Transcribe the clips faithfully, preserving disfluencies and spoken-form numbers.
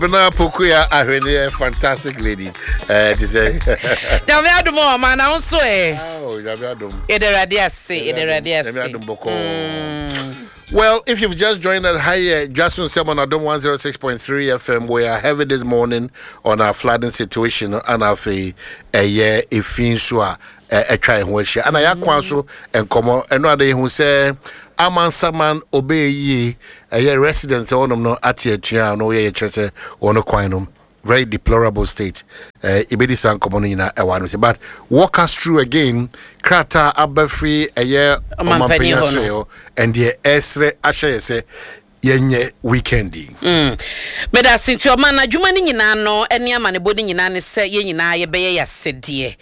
Bena Pokuya a fantastic lady. Uh, to say. Now we are the more man. I also eh. Oh, you have done. It already has say. It already has say. Well, if you've just joined us, hi, uh, Jason Simon Adam one oh six point three F M. We are heavy this morning on our flooding situation and our a year if finsua a try which and I akwanso and come and no day who say aman saman obey ye a residents on them no atia no ye chese on a quinum. Very deplorable state. Uh, Ibedi san komonina ewanuse. But walk us through again. Krata abafri a year omampenya and the esre ashe se yenye weekendi. Mm. Meda since your man adwuma ni nyina no ene ama ne bodi nyina ne se ye nyina ye beye ya sedie.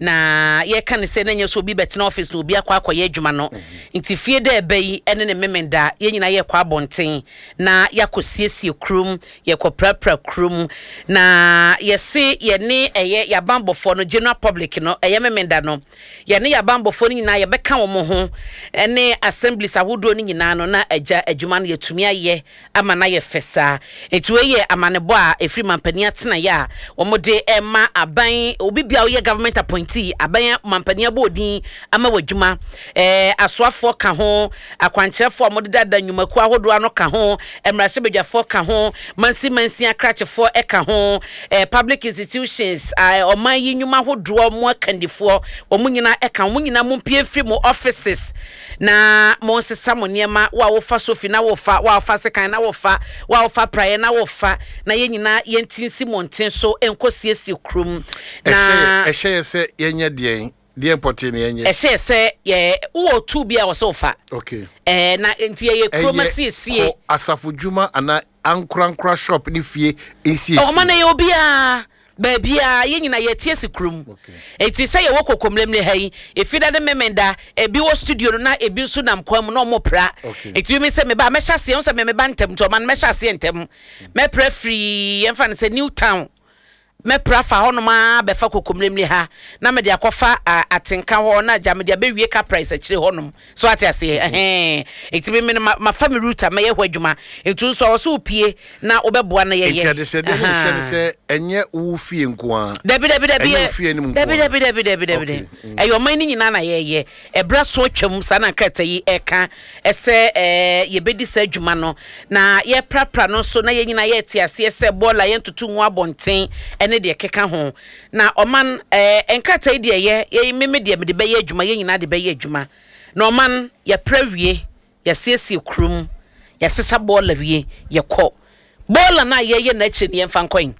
Na ye kan se na nye so bi bet na office no obi akwa akwa ye adwuma no. Nti fie da ebe yi ene ne memenda ye nyina ye kwa abonten na yakosiesie krum ye koprapra krum na ye se ye ne eye ya bambofo no general public no eye memenda no ye ne ya bambofo no nyina ye beka wo mo ho ene assemblies ahodo ni nyina no na agya adwuma no yetumi ye ama na ye fesa etu ye amanebo a efri mampani atena ya omode ema aban obi bia ye government appointee aban mampani abodin ama wadwuma eh asoafo ka ho akwankyerefo omode dada nyumaku ahodo ano ka ho emrase bedwafo ka ho mansi mansi akrachefo e ka ho eh public institutions eh oman yi nyuma hodo mo akandifo omunyina e ka omunyina mo pie free mo offices na mo sesa mo niema wa wo fa sofi na wo fa wa fa sekan na wo fa wa fa praye na wo fa na ye nyina ye ntinsi monten so enkosiesie krum na ehye se yenye de de important yenye ehye se ye wo tu bia wo so fa okay eh na enti ye krum siesie asafudwuma ana ankrankra shop ni fie ensiesie o ma na ye obia Babia ye nyina ye tie sikrum enti say ye wo kokomlem ne hai efida de memenda ebi wo studio no na ebi nso nam kwam na omo pra enti me say me ba me hyase nso me me ba ntem to man me hyase ntem me pra free emfa ne say new town me pra fa hono ma be fa kokomlem ne ha na me de akofa atenka ho na ja me de be wie ka price akire honom so ate ase eh enti me me ma family route me ye ho adwuma enti nso wo so pie na obeboa na ye ye enti de se de se se enye wo fie nko a debi debi debi debi debi debi debi debi eyo man ni nyina na ye ye ebra so twam sa na krata yi eka ese eh ye bedi sa adwuma no na ye prapra no so na ye nyina ye ti ase ese bola ye ntutu nwa bonten ene de keka ho na oman eh enkrata yi de ye ye meme de me de be ye adwuma ye nyina de be ye adwuma na oman ye prawie ye siesie krum ye sesa bola wie ye ko bola na ye ye na chi ne mfa nkwan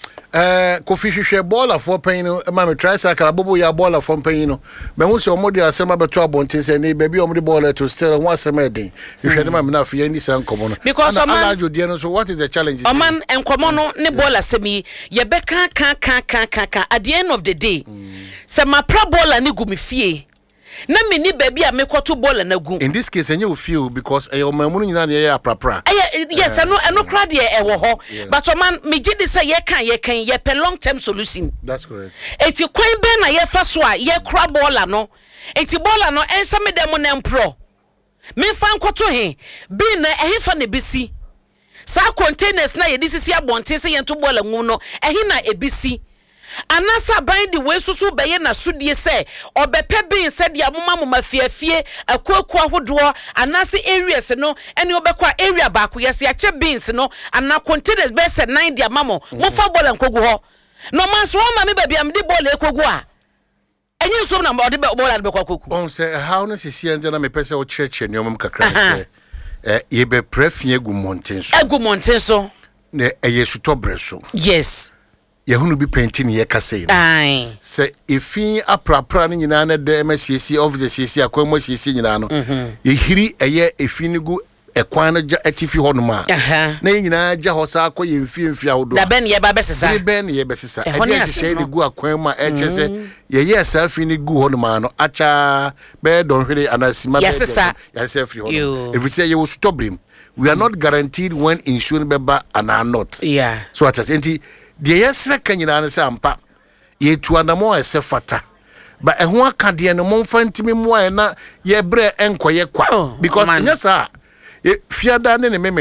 eh kofi hwehwe bola for pain no ma me tricycle abobo ya bola for pain no me hu se omodi asema beto abonten se ne baby omodi bola to still one asema edin hwehwe ne ma me na afia ni san komo no because oman no so what is the challenge oman enkomo no ne bola semi ye be kan kan kan kan kan at the end of the day se ma pra bola ni gumi fie na me ni baby a me kwoto bola na gu in this case enye wo feel because eh omamunu nyina na ye aprapra yes eno eno kra de e wo ho but oman me gidi say ye kan ye kan ye pe long term solution that's correct eti kwan be na ye fa so a ye kra bola no eti bola no ensa me dem na empro me fa nkoto he bi na ehe fa na bisi sa containers na ye disisi abonte se ye nto bola ngu no ehe na ebisi anasa bind the way susu beye na sudie se obepe bin se dia moma moma fiafie akuaku ahodo anasa areas no ene obekwa area ba ko yesi ache beans no ana containers be se nine dia mamo mo fa bola nkogu ho no man so ma me babia me di bola ekogu a enyi so na ode bola na be kwa koku on say how no se sie nze na me pese o church ni omam kakra se eh ye be prefie gu mountain so egu mountain so ne eye sutobre so yes yehunu bi painting ye kase ai se efin aprapra ni nyina na de masiesie office siesie akwamo siesie nyina no ye hiri eye efin gu ekwan no atifi honoma na nyina ja hosa akọ ye mfie mfie ahodo da ben ye ba besesa da ben ye besesa e dey hye ni gu akwan ma e chese ye ye selfie ni gu honoma no acha be don hwere anasima be ya selfie honoma if we say you stop him we are not guaranteed when insurance beba and are not yeah so at enti de yesre kanyina na se ampa ye tuanamo ese fata ba ehun aka de no momfa ntimi moa na ye bre enkoye kwa because nyesa e fiada ne ne memenda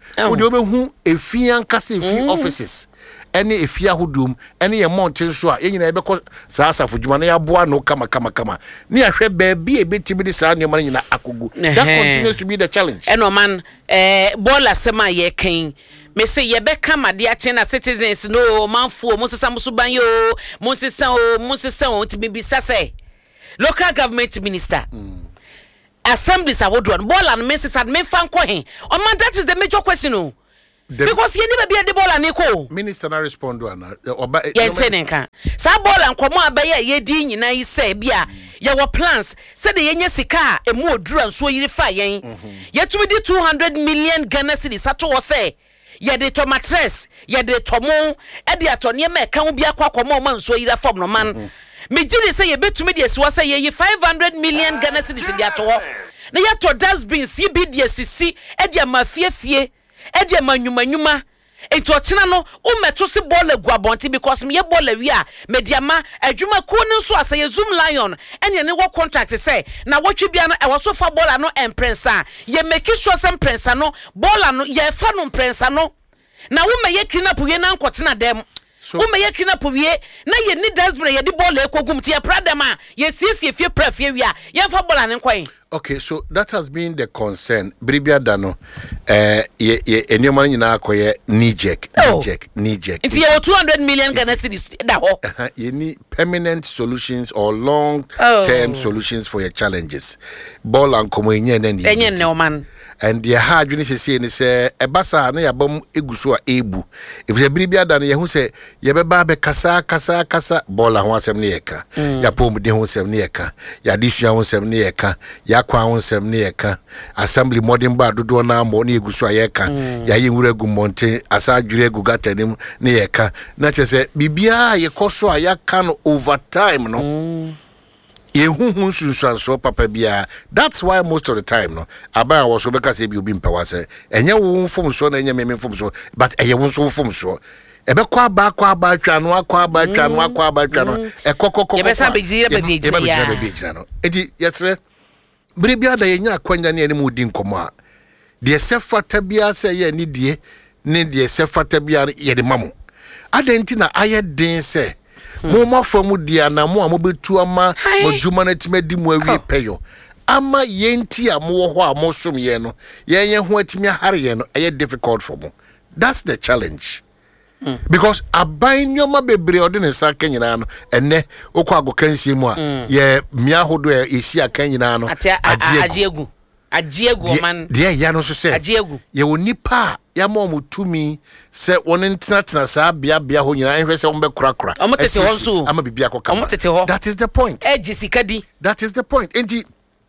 wo de obehu efia nkasa efi offices ene efia hodum ene ye mountain so a yenyina ebekọ saa asafo djuma na yaboa no kama kama kama ne ahwe baabi ebetimi de saa nyoma nyina akogu that continues to be the challenge eno man eh bola sema ye kan me say ye be kama de ache na citizens no manfo mo sesa mo so ban yo mo sesa o mo sesa o ti bibi sase local government minister mm. assemblies awodo no bola no me sesa me fan ko hen o man that is the major question o The because you never be at the ball and echo. Minister na respond to ana. Oba ye tenenka. Sa ball and komo abaye ye din nyina yi say bia ye wo plans say the yenye sika e mu oduru anso yirifa yen. Ye tumi di two hundred million Ghana cedis ato wo say ye de tomatres ye de tomo e de atone ma ka ho bia kwa komo ma anso yira fam no man. Me gidi say ye betumi de siwa say ye five hundred million Ghana cedis de ato ho. Na ye to dustbins ye bi de sisi e de mafiefie Edi manyuma nyuma enti ochina no umeto se ball aguabonti because me ye ball wi a mediama adwuma ku no so asa ye zoom lion enya ne wo contract say na wotwe bia no e wo so fa ball no emprensa ye make sure some prensa no ball no ye fa no prensa no na wo me ye clean up ye na nkotena dem wo me ye clean up wie na ye ni desbre ye di ball ekogum ti ye pradema ye siesie fie prafie wi a ye fa ball no nkwan. Okay, so that has been the concern. Bribia dano, eh, ye ye enyoma nyina akoye knee-jerk, knee-jerk, knee-jerk. It's ye two hundred million Ghana cedis da ho. You need permanent solutions or long-term oh. solutions for your challenges. Ball and komo enye ne ni. Enye ne o man. And the hard you say ni say ebasa na yabom eguso a ebu. If ye bribia dano ye hu say ye beba be kasa kasa kasa ball ho asem ne yeka. Ya pom de ho asem ne yeka. Ya disu ho asem ne yeka. Ya kwa wonsem ne yeka assembly modern ba dodo na mo ne eguso ayeka mm. ya yewura gu monte asa adwure gu gatanim ne yeka na chese bibia ye koso ayaka no over time no mm. ye huhu sunsan so papa bia. That's why most of the time no aba was so beka se bi obi mpawa se enye wo mfom so na enye meme mfom so but eye wo so mfom so ebe kwa ba kwa ba twa no akwa ba twa no akwa ba twa no ekokokoko ye be sa bejire be bejire ya be bejire no enti yesre Bribia da yenya akwanya ne mu di nkomo a de sefata bia se ye ni die ne de sefata bia ye de mamo adenti na aye den se mo mafamu dia na mo amobetu ama modjuma na timedi mu awie peyo ama yenti a mo ho a mo som ye no yenye ho atimi hare ye no aye difficult for mo. That's the challenge. Mm. Because aban nyoma bebre odine sa kanyina no enne okwa agokansie mu a mm. ye mia hodo e esi akanyina no ajiegu ajiegu man de ya no so se ajiegu ye onipa ya mo mutumi se won ntina tena sa bia bia ho nyina ehwe se won be kura kura omotete ho so ama bibia koka omotete ho. That is the point. Eji sikadi. That is the point. Enti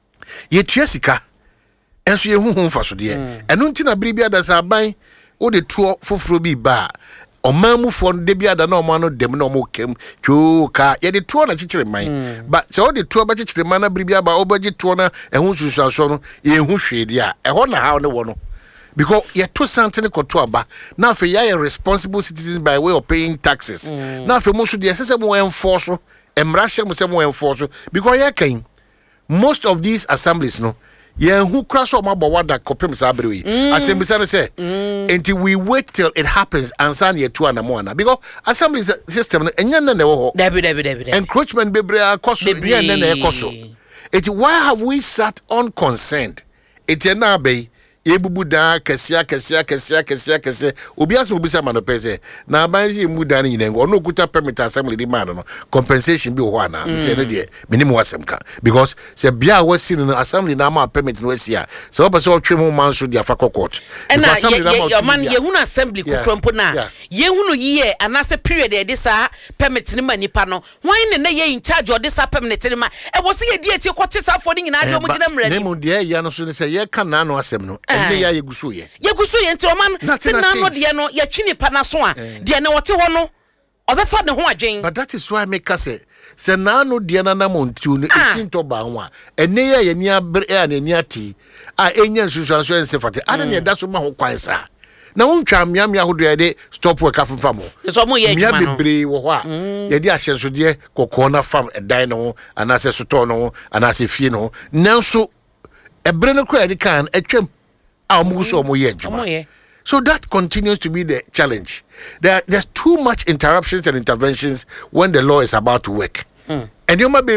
ye tua sika enso ye huhu mfaso de eno ntina bribia da sa aban o de tuo foforo bi ba omamu for de bia da na omano dem na omokem chuka ye de tuo na chichire man mm. but so de tuo ba chichire man na bribia ba obaji tuo na ehun susuaso no ye hu hwede a eho na ha ne wo no because ye to something koto aba na fe ya responsible citizens by way of paying taxes mm. na fe mo so de sese mo enforce emra hye mo se mo enforce because ye kan most of these assemblies no ye who crash on my bawada kopem sabri assembly say until we wait till it happens and sign ye two and more because assembly system enya na wo debi debi debi encroachment bebre akoso enya na ekoso it why have we sat unconcerned it na be ebubu da kesia kesia kesia kesia kesia obi aso obi sa manopese na abanzi emu da ni nengo no kuta permit assembly di man no compensation bi ho ana say no de minimum wasemka because say bia wasi no assembly na ma permit no wasi a so oba so twem ho man so dia fa court and your man ye hunu assembly kutrompo na ye hunu ye anase period e dis permit ni manipa no wan ne na ye in charge of this permit ni ma e wo se ye di eti kwache safo ni nyina de omo gina mrani nemu de ya no so ne say ye kan na no asem no ene ya yegusu ye yegusu ye nti o man se na no de no ye twini pa na so a de ne wote ho no obefa ne ho adwen. But that is why make us say se na no de na na montu no esinto ba ho a ene ya ye ni abre ya ne ni ati a enya nsusuanso ensefate ade ne da so ma ho kwan sa na wontwa mia mia hodo ye de stop work afemfa mo so mo ye mia bebre wo ho a ye de ahyenso de kokko na fam edan no anase soto no anase fie no nanso ebre no kra de kan atwam a omuguso omo ye adwuma So that continues to be the challenge. There, there's too much interruptions and interventions when the law is about to work. Mm. And you might be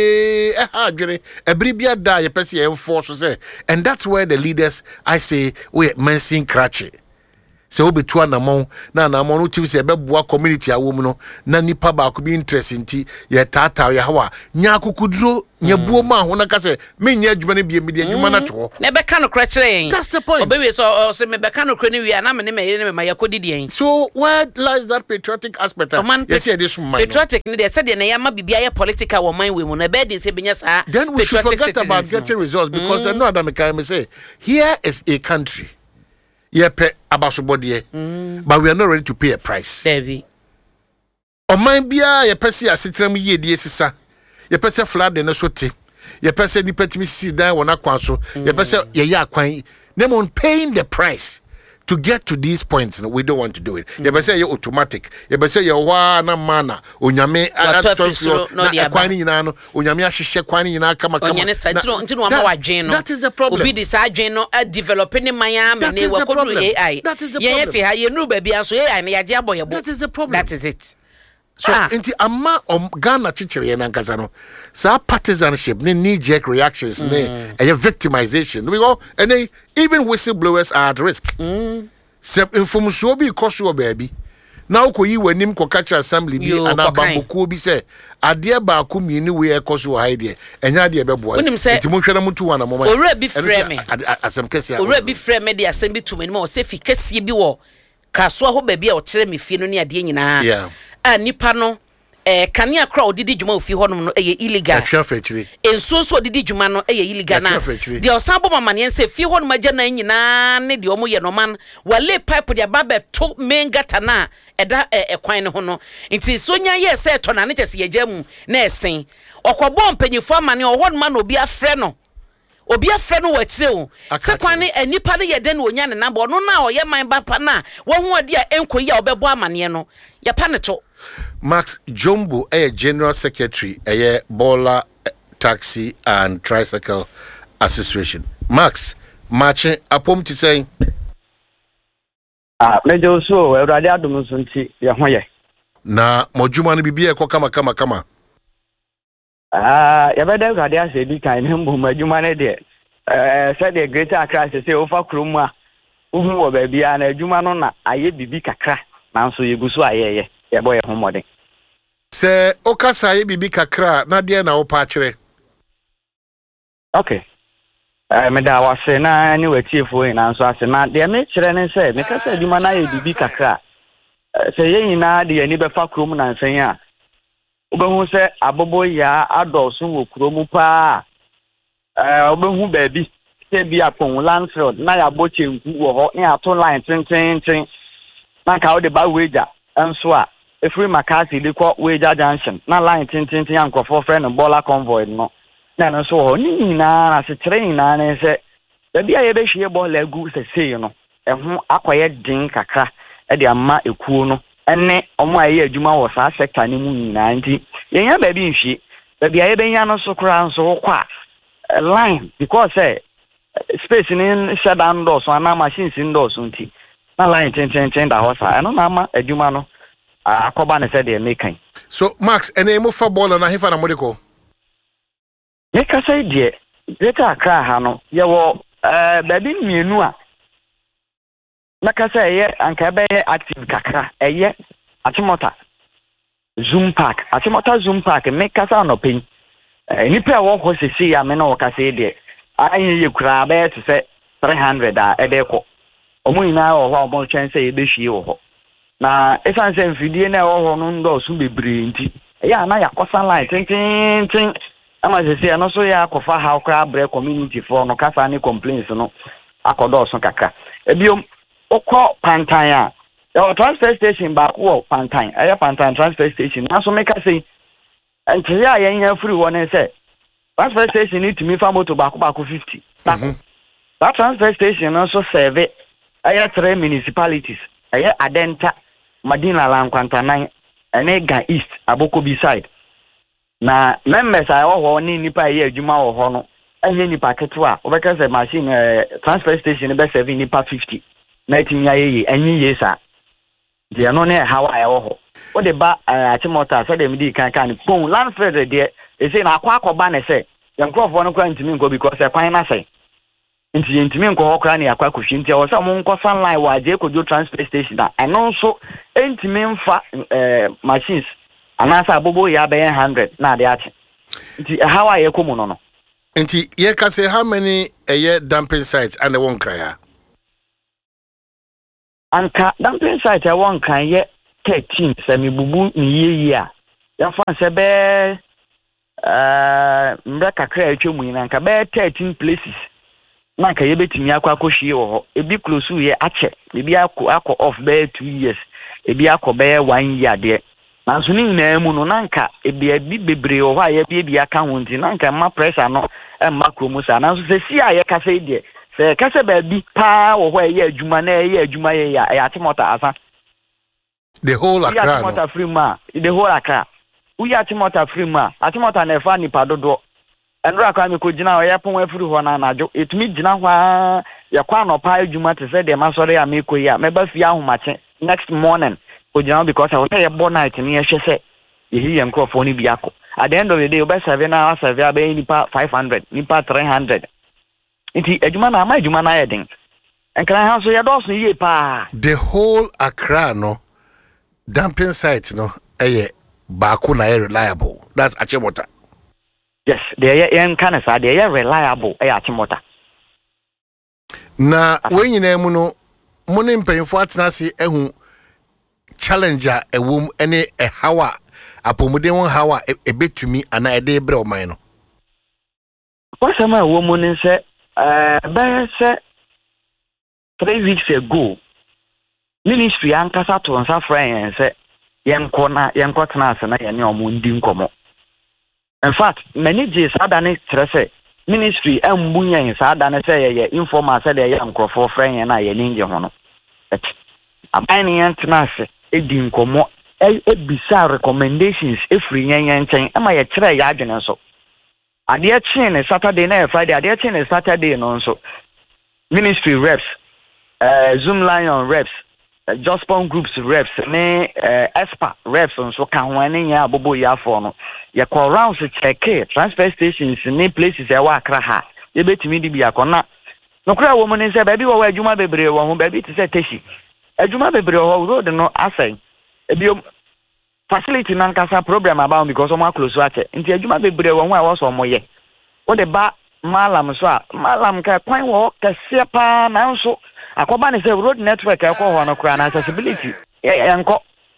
brave, and that's where the leaders, I say, we mention cratchy. So be two anamon na anamon no tim se beboa community a wo mu no na nipa ba ko be interest nti ye tata ye hawa nya akukuduro nya buo ma ho na ka se me nya adwuma na bie me de adwuma na to na be ka no kra kire. That's the point. Obewe so so me be ka no kra ni wi na me ne me ne me ma yakodi yen. So where lies that patriotic aspect? Yes, yeah, this man. Patriotic ni dey said na ya ma bibia ye political wo man we mu na be dey say benya sa. Then we should forget about getting results because mm. I know that me can say here is a country. Yeah, pay abasobodie, mm. but we are not ready to pay a price. Debbie. O man bia ye pese asetram ye die sisa. Ye pese flood na sote. Ye pese ni petimi sisi dan wona kwanso. Ye pese ye ya kwan. Them on paying the price to get to these points. No, we don't want to do it. Mm. Ye pese ye automatic. Ye pese ye wa na mana. Onyame atofisro no dia kwan ni nyina no. Onyame ahihye kwan ni nyina kama kama. Onyane sa ntino ntino ama wadwen no. That is the problem. Obi di sa adwen no developing manya me ne wakodu A I. That is the ye problem. Ye te ha ye nu ba bia so A I na ya je aboyebo. That is the problem. That is it. So ah. Inti ama om Ghana chichiri na nkasa no. So partisanship, ne knee-jerk reactions, mm. ne a victimization. We go and they, even whistleblowers are at risk. Mm. Se information bi koso baby. Now ko yi wanim ko catch assembly bi anabambuko bi se ade ba ko mienu we ekoso ha ide. Enya de be boy. Nti mo hwena mutu wana mo ma. Ore bi frɛ me. Asem kese. Ore bi frɛ me de asem bi to me mo se fi kese bi wo. Kaso ho ba bi a o kire me fie no ne ade nyina. Yeah. A nipa no eh kanea kra odidi dwuma ofi ho no eye illegal. Atwa fachiri. Enso so odidi dwuma no eye illegal na. De osambo mamane nse fi ho no magya na nyina ne de omo ye no man wale pipe de babe to mengata na eda ekwan ne ho no. Nti so nya ye se to na ne tese ye gyamu na esen. Okobo mpanyifo amane o ho no man obi afre no. Obi afre no wakire o. Se kwan ne anipa ne ye de na onya ne namba no na oye man bapa na wo ho ade a enkoyi a obebo amane no. Ya pa ne to. Max Jumbo, a general secretary, a Bola Taxi and Tricycle Association. Max, matching upon to say, ah, Major so, I rather don't see Yahoye. Na, Mojumani be a kama kama kama. Ah, Yabada Radia said, you can him, Majumane there. Uh, said the greater crisis, say, over Kruma, who baby, and a Jumanona, I ye be big a crack. Now, so you go so I yeah, boy, home. Se okasa ye bibi kakra na de na opachire. Okay. Eh me da wase na ni watiefo yin anso ase na de me kire ne se me ka se duma na ye bibi kakra. Se ye nyina de ani be fa krom na nsen a. Obehu se abobo ya adoso wo krom pa. Eh obehu ba bi se bi apon Lanfield na ya bo chenku wo ho ni ato line tenten ten. Na ka o de ba wager enso a Efree Makasi de kwa Wager Junction na line tintin tin ankofo friend Bola convoy no na no so ho ni na na se train na na se da bia ye be hwie ball agu se sei no eho akoye din kakra e de ama ekuo no ene omo aye adwuma wo sa sector ni mu nyina nti ye nya ba bi nhwie da bia ye be nya no so kra nso kwa line because say space ni shut doors so na machines indoors nti na line tintin tin da ho sa eno na ama adwuma no akoba ne said they making. So Max, any move for ball na hifa na modiko. Ye ka say die, Greater Accra ha no, ye wo eh baby mienu a. Na ka say ye anka be active kakra, eye Atimota Zoom Park, Atimota Zoom Park me ka say no pin. Eh ni pe wo ho sisi ya me na wo ka say die. Ayi ye kura be to say three hundred a e de ko. Omo ina wo ho omo chen say e be hwie wo ho. Na esan se mfidie na wo no ndo so bebre nti ya na yakosa line tin tin tin ama se se no so ya akofa how cra bre community for no kasa ni complaints no akodo so kaka ebiom okọ Pantan a your transfer station back wo Pantan aya Pantan transfer station na so make say enti ya ya nya free wo na say transfer station need to me fa moto back back fifty back that transfer station also serve aya three municipalities aya Adenta Madina Lankwantanan Enega East Aboko beside na members I ho ni nipa ye adwuma wo ho no ehye nipa ketewa obeka say machine transfer station be seven nipa fifty na etimi ayeyi enyi yesa de no na hawa ayewo ho wo de ba atimota so de midi kan kan pon landfill de e say na akwa akoba na say yankrofo no kwa ntimi nko because e kwan na say nti ntimi nko ho kra na akwa kohwi nti wo say mo nko sunlight wa je kojo transfer station da eno nso ntimi mfa machines anasa abobo ya be one hundred na de ache nti hawa ye komu no no nti ye ka say how many a dumping sites and the one cry anka dumping site e won kan ye thirteen semi bubu ni yeyi a ya fa se be eh mbra kakra atwemu ni anka be thirteen places na ka ye betimi akwa akohwie wo ho ebi close ye ache ebi akọ akọ off be two years ebi akọ be one year de na so ni na mu no nanka ebi ebi bebre wo ha ye bi ebi aka ho nti nanka ma pressure no e ma kromusa na so se si a ye ka se de se ka se ba bi pa wo ho ye adwuma na ye adwuma ye ya ya Atimota asa the whole Accra no Atimota free ma the whole Accra we Atimota free ma Atimota na fa ni padodo enra kwa mi ko gina o ye pon afiri ho na anajo etumi gina ho ya kwa no pa adwuma te se de ma sori ya me ko ya me ba fi ahomache next morning ko gina because I was say born night ni ye hwese ye hi ye nkrofo ni bi akọ at the end of the day o be serve na serve abi nipa five hundred nipa three hundred nti adwuma na ama adwuma na ye den enkran ha so ye do so ye pa the whole Accra no dumping site no eye baako na reliable that's Atimota. Yes, they are kind of sad. They are reliable. I Atimota. Na when you name no, money paying for atnasi ehu challenger a womb any a hawa apomode won hawa a bit to me and I day bro mine. What's my woman say? Uh, by say three weeks ago, Ministry ankasa to on friend say yen corner yen cotton na yen omundi nkomo. In fact, many days adane trese ministry embunya in sadane say ye informal say ye nkrofo friend na ye ninje ho no. Abani yantenase edi nkomo e bisa recommendations efri nyen nchen ama ye kire ya adwene so. Ade e chen Saturday na Friday ade e chen Saturday no so. Ministry reps, uh, Zoom Lion reps, uh, Jospon groups reps, ne uh, ESPA reps so kan ho ane nya abobo ya for no. Ye call rounds check transfer stations ni places e wa Accra ha. Ye betimi di bia kona. No kra wo mo ni se baby wo wa adwuma bebre wo ho baby ti se teshi. Adwuma bebre wo road no asai. Ebio facility nan kasa problem about because o ma close wache. Nti adwuma bebre wo ho a wo so mo ye. Wo de ba malam so a malam ka kwan wo kase pa na nso akoba ne se road network e ko ho no kra na accessibility. Yanko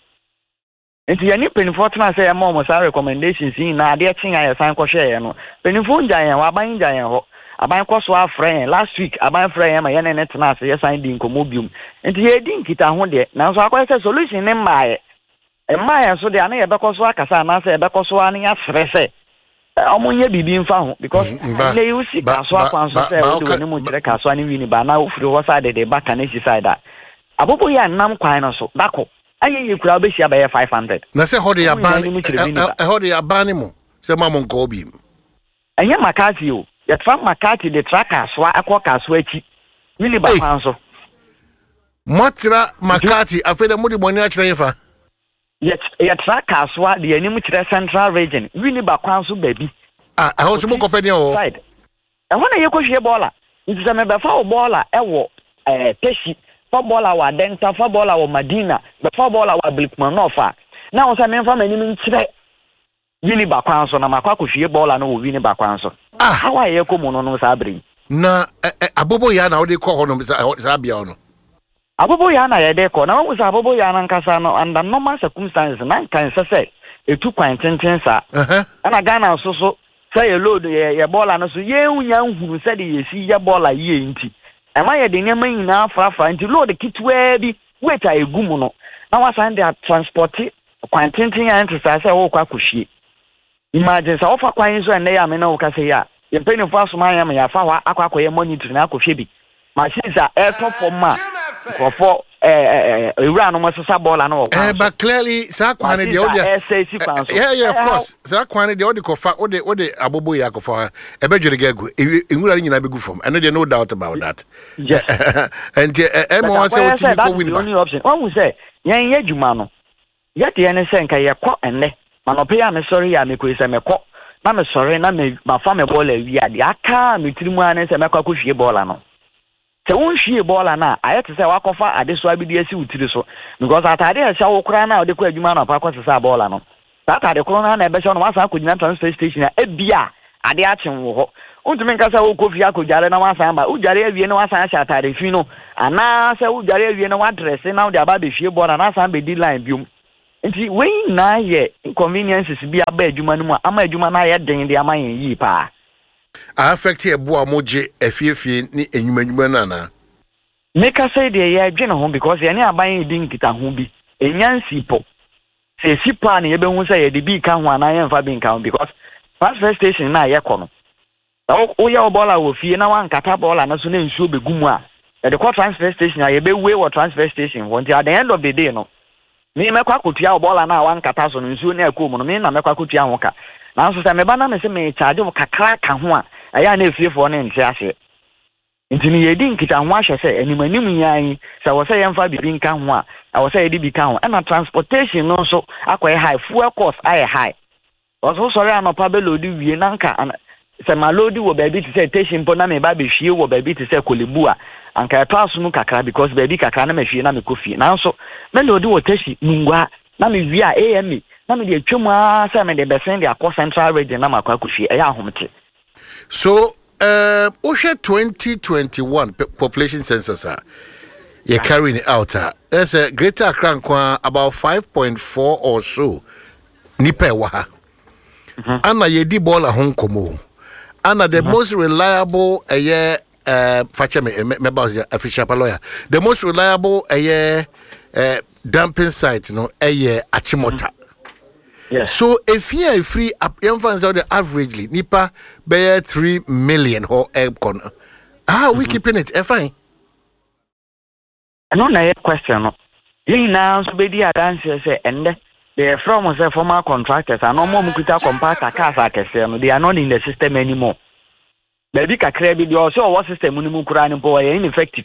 nti yani penifo tena say am mo sa recommendations in na ade chin aye san ko hwe no penifo njan yan wa ban njan yan ho aban ko so afren last week aban frɛ yan ma yan ne tena say san di nkomobium nti ye di nkita ho de na so akwa say solution ne maaye e maaye so de ana ye bɛkɔ so akasa na say ye bɛkɔ so an ya frɛ say omunye bibi mfa ho because na you see kaso akwan so say o de woni mu kire kaso ani wi ni ba na ofiri ho side de ba kan esi side a abobo ya nam kwan no so dako aye ye kura be sia be five hundred na say hodi aban e hodi aban mu say mamon ko obi anya makati o ye tra makati de tracker so akọ kaso achi wili ba fan so motra makati afede mudi boni a kire yefa ye ye tracker so de anim kire central region wili ba kwan so baby ah e ho so mo kopani o side e ho na ye ko hwe bola nti se me be fa o bola e wo eh teshi footballer wa Denta footballer wa Madina the footballer wa Blickmanofa na wo say me fa mani min kire wini bakwan so na makwa ko hwie baller na wo wini bakwan so ah how aye ko mu no no sa abri na abobo ya na wo de ko ho no sa bia no abobo ya na ye de ko na wo say abobo ya na nkasa no under normal circumstances na kan se se etu kwan tenten sa eh ana Ghana so so say ye load ye ye baller no so ye unya nhuru se de ye si ye baller ye nti am I the name in Afra into load the kitwe bi wait a gumu no na wasan dey transport kwantintin ya ntisa say wo kwa kuhwie imagine say ofa kwan so ene ya me na wo ka say ya ye peni fo asoma ya me ya fa wa akwa akwa ye monitor na akọhwe bi machines a air top for ma for eh ewura no mo sesa ball na o eh but clearly sa kwan de o de yeah yeah of course sa kwan de o de kofa o de o de abobo ya kofa e be dwere gagu ewura ni nyina be gu fam and there no doubt about that and eh mo wan say what you go win only option one who say yen ye djuma no ye de ne se nka ye kɔ enne manope ya me sorry ya me ko se me kɔ na me sorry na me ma fa me ball awi ade aka me tirimu ane se me kwa kohwie ball no se won hwie ball na ayete se wakofa ade so abidi asi utiri so because atade e sha wo kura na ode kwa adwuma na pa kwose sa ball no atade kro na na e be sha no wasa akogina transfer station na ebia ade achen wo ho untumi nkasa wo kofi akojare na wasa amba ujare awie na wasa acha atade fi no ana se ujare awie na wa dress na ode aba be hwie ball na wasa amba di line biom nti we na ye inconveniences bi aba adwuma no mu ama adwuma na ye den de ama yen yi pa affect e bo amoje efiefie ni enwumanwuma na na make say de ye adwene ho because ye ne aban di nkita ho bi enyansi po se sipa na ye be hu say ye de bi ka ho ana ye mfa bi nka ho because transfer station na ye kɔ no o ye obola wo fie na wan kata bola na so na nsuo be gumu a ye de kɔ transfer station a ye be we wo transfer station until at the end of the day no me mekwa kotua obola na wan kata so no nsuo na akom no me na mekwa kotua ho ka na so se me ba na me se me charge wo kakra ka ho a aya na efiefo no nte ase ntini ye di nkita ho ahye se animanim yan se wo se ye mfa bibi nka ho a wo se ye di bi ka ho na transportation no so akoye high fuel cost aye high also sorry anopa be load wie na nka se ma load wo baby to say station po na me ba be hwie wo baby to say kolebu a anka to aso mu kakra because baby kakra na me hwie na me kofi na so me load wo tashi mungwa na me wi a A M na me de atwam a se me de be send de akọ central region na makwa kofi e ya ahomte. So um oshe twenty twenty-one population census uh, you're carrying it out uh, there's a Greater Accra kwa about five point four or so nipa wa ha ana ye di ball ahon komo ana the most reliable a year uh fache me me boss official lawyer the most reliable a year uh dumping site no a year Achimota. Yes. So if you are free up infants out the averagely nipa bear three million or egg corner. Ah, we keeping it fine. I don't know question. No. You now so be the answer say and the from us former contractors and no more mukuta compactor cars are they are not in the system anymore. Baby kakra bi the also what system mu kura ni po ineffective.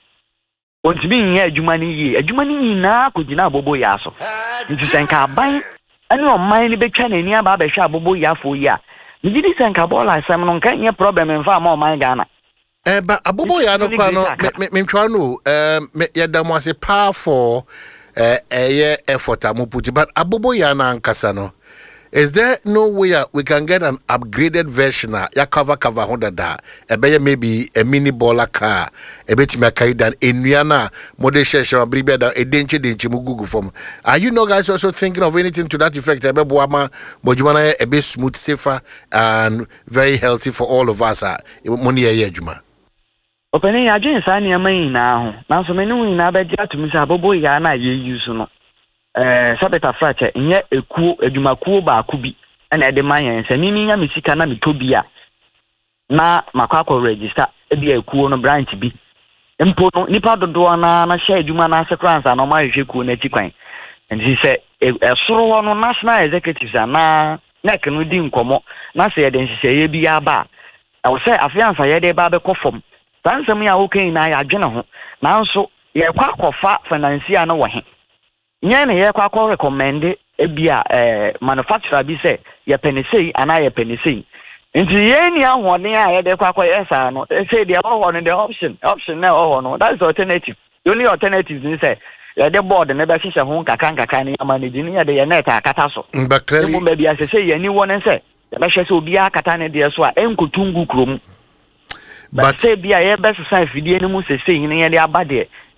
Want to be in here jumani ye. Jumani na kujina bobo ya so. It is enka ban ani o man ni betwa na ni aba ba hwa abobo yafo yi a mi di senka ball asem no nka nye problem mfa ma o man Ghana eh ba abobo ya no kwa no me ntwa no eh ya da mo ase pa for eh eh effort amuputi but abobo ya na nkasa no is there no way we can get an upgraded version ya cover cover hundred da e be maybe a mini baller car e betimi carry down enuana model share bribe da e denche denche mu google form. Are you know guys also thinking of anything to that effect? E be boama mojuma na e be smooth, safer and very healthy for all of us ah money ye adwuma openi ya dwen sa ne man na ho na so me ne na be dia to mi sa abobo ya na ye use no eh sabeta frache nye ekuo adwumakuo ba akubi na ede man yen se mimi nya misika na mitobia na makwakọ register e bia ekuo no branch bi empo no nipa dodo na na share adwuma na sequence na ma hwehwe kuo na tikwan nti se esoro no national executives na nek no di nkomo na se ede nhye ye bi aba e wo se afiansa ye de ba be kofom sansem ya oken na ya dwene ho nanso ye kwakofa financier na wo he nye ne ye kwa recommend ebia eh manufacturer bi say ye penisei ana ye penisei nti ye ni ahode a ye de kwa yesa no say the other the option option na oh no that's the alternative the only alternative is say ye de board na be hihye ho kaka kaka ni manage ni ye de ye net akata so but clearly mo be bia say ye ni won say ye be hye say obi akata ne de so a enkotungu krom but say bia ye be say fidie ni mu say say ni ye de abade I,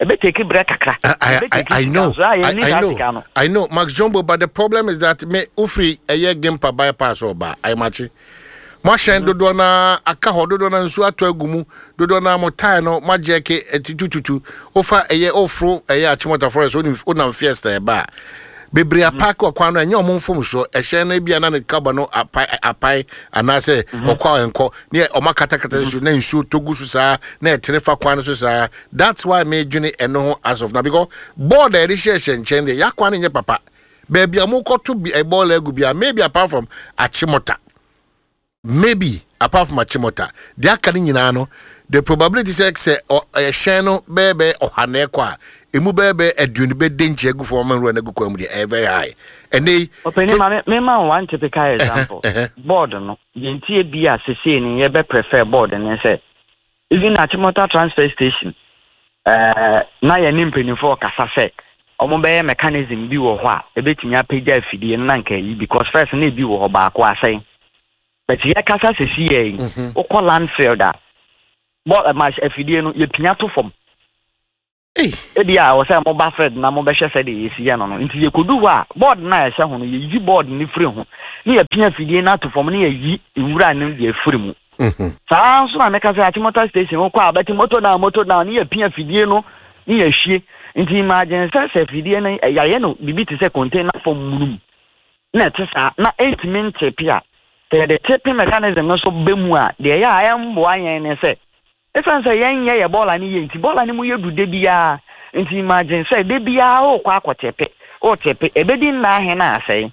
I, I, I know, I, I know, I know, Max Jumbo, but the problem is that me ufri a year game per bypass or by I match. Masha do dona akaho do dona nsu ato agumu do dona motai no majeke etitututu ofa a year offro a year Achimota forest on on fiesta ba Bebria park or kwano and your mum from so a shana be another cabano a pie a pie and I say or call and call near or Makata name shoot to Gususa, near Tenefa Quanosusa. That's why I made Juni and no as of now because board the initiation change the Yakwan in your papa. Baby, I'm more to be a ball legubia, maybe apart from a chimota. Maybe apart from a chimota. They are cutting in ano. The probability is or a channel baby or hanekwa. Emu baby a dunbe danger go for man run a go come very high. And they open me man one typical example. Board no. Yentie be as saying you be prefer board and say even at Chimota transfer station. Uh na ya nimpeni for kasa say. Omo be mechanism bi wo ho a ebetimi apagya afidie na nka yi because first na bi wo ho ba ko asɛn but ye kasa sesi yi o call landfill da but match afidie no ye pia to fom eh e dia wo say mo ba fred na mo be hwe say de yesi ye no no nti ye kodu ho a board na ye hwe ho no ye yi board ni free ho ni ye pia afidie na to fom ni ye yi ewura ni ye free mu mhm sa so na meka say Achimota station wo kwa abati moto na moto na ni ye pia afidie no ni ye hwie nti imagine say say fidie na yaye no bibi te say container form munum na tesa na eight minutes pia the tipping mechanism no so bemu a de ya ayam bo ayen ne say if an say yen ye ball ani ye nti ball ani mu ye du de bia nti imagine say de bia o kwa akotepe o tepe ebedi na he na asay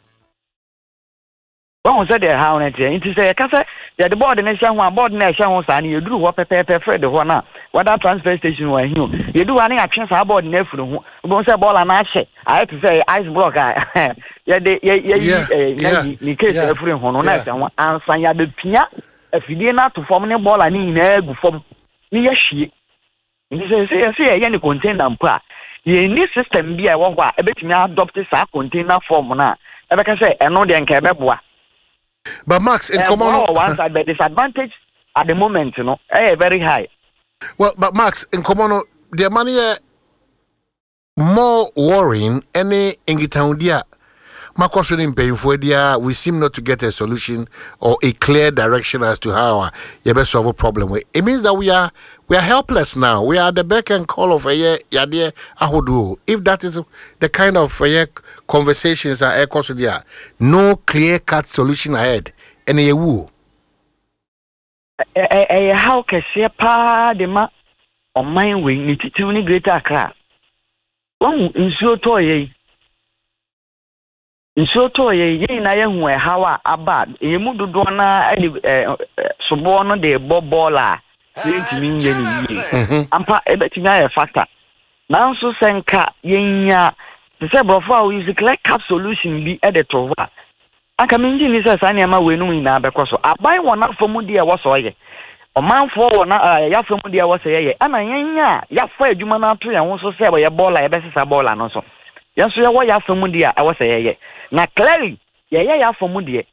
Bon say the how na tie nti say ka say the board na hia ho board na hia ho sa na ye duru ho pepepe fred ho na whether transfer station wa hiu ye do ane atwe sa board na afuru ho bo say ball na ahye I to say ice block ah ye de ye ye na ni case afuru ho no na say ho ansan ya be pia afidie na to form ne ball na nyina agu form ni ye hwie ni say say say ye ni container mpa ye ni system bi a wo ho a ebetimi adopt sa container form na ebe ka say eno de nka ebe boa. But Max, in uh, common well, one side, the disadvantage at the moment, you know, eh, very high. Well, but Max, in common, the money uh, more worrying. Any ingitaundia, Marcos in paying for dia. We seem not to get a solution or a clear direction as to how uh, you best solve a problem. It means that we are we are helpless now. We are at the beck and call of a year. Yadia ahodu. If that is the kind of uh, conversations are echoes there, no clear cut solution ahead. Any a woo. Eh, how can she pa the ma on my wing? It's too greater crap. One in so toy. Nso to ye ye na ye hu e hawa abad e mu dodo na so bo no de bo bola ntimi nye ni yi ampa e betimi aye factor na nso senka ye nya se brofo a use clear cap solution bi e de to wa aka mi nji ni se sa na ma we nu ina bekoso abai wona fomu de e wo so ye omanfo wona ya fomu de e wo so ye ana yenya ya fa adwuma na to ye ho so se ye bola ye besesa bola no so yeso ye wo ya fomu de e wo so ye na clearly ye ye ya fomu de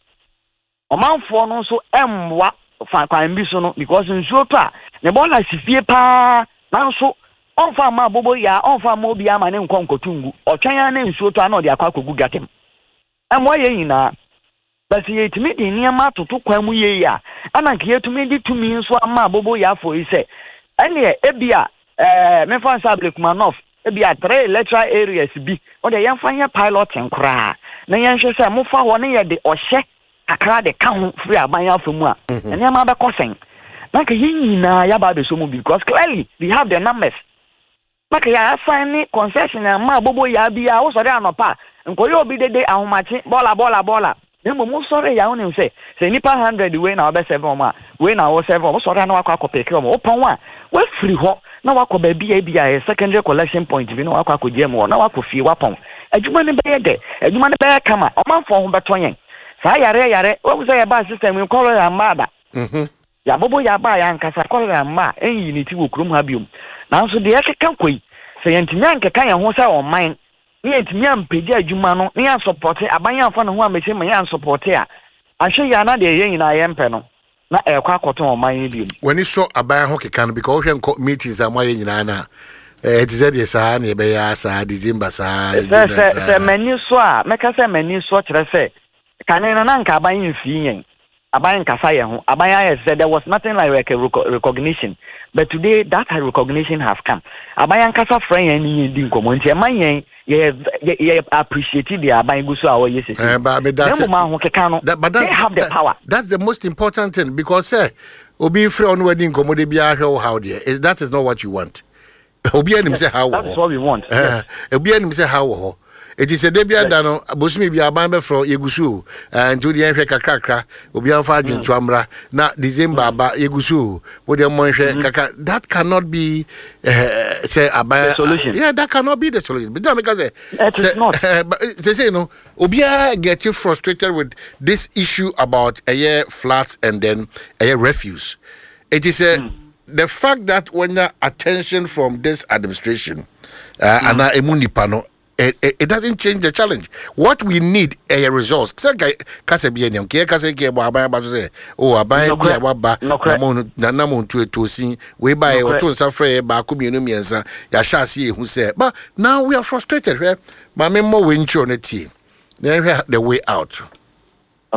omanfo no so emwa fa kwan bi so no because nsuo to a ne bola sifie pa na so onfa ma bobo ya onfa ma obi ama ne nkonkotungu otwan ya ne nsuo to a na odi akwa kogu gatem emwa ye yina but ye timi de niam atoto kwan mu ye ya ana nke ye tumi di tumi nso ama bobo ya fo ise ene ebia eh me fa sable kumanof ebia three electoral areas bi o de yemfa ye pilot nkra na yenhwe se mo fa ho ne ye de ohye akra de ka ho free aban afamu a ene ma be kosen na ka yina ya ba be so mu because clearly we have the numbers na ka ya sign concession ma bobo ya bia wo so de anopa nkoye obi dede ahomache bola bola bola nemo mo sore ya wonim se se nipa one hundred we na obe seven ma we na wo seven mo sore na wakọ akọpeke mo opon wa we free ho na wakọ ba bia bia secondary collection point bi na wakọ akọje mo na wakọ fie wapon adwuma ne be de adwuma ne be kama omanfo ho betonyen sa yare yare wo say ba system in color ya mada mhm ya bobo ya ba ya nkasa color ya ma enyi ni ti wo krom ha biom na nso de yakeka koi se yentimi ankeka ya ho say o man ni yentimi ampedi adwuma no ni ya support abanya afọ no ho ameche me ya support a ahwe ya na de ye nyina ye mpe no na e kwa akoto o man biom when you saw abanya ho keka no because we hwe meetings am ye nyina na eh it said yes ah na be ya sa December sa se se mani so a meka se mani so kire se kanena na nka abanya mfi yen abanya nkasa ye ho abanya ye said there was nothing like a recognition but today that recognition has come. Abayan kasa friend any di nkomo nti eman ye appreciate the abayan guso awo yes. Eh but that's that, but that's, they have the that, power. That's the most important thing because say obi free on wedding nkomo de bia hwe how there is that is not what you want. Obi anim say how. That's what we want. Eh obi anim say how. It is a debia dano bosumi bia ban be fro yegusu and to the enhwe kakrakra obi anfa adwuntu amra na December ba yegusu wo de mo enhwe kakra that cannot be uh, say aban solution. Yeah, that cannot be the solution but because say it is not uh, but they say no obi get you frustrated with this issue about a year flats and then a year refuse. It is a mm. the fact that when the attention from this administration uh, mm. and a emunipano It, it, it doesn't change the challenge. What we need are a resource. Kase bi eniam ke kase ke bo aban ba so say oh aban bi wa ba na na mo ntu etosin we ba e oto nsa frɛ ba ko mienu miensa ya sha ase ehu say but now we are frustrated. Ma me mo we ncho na tie. The way out.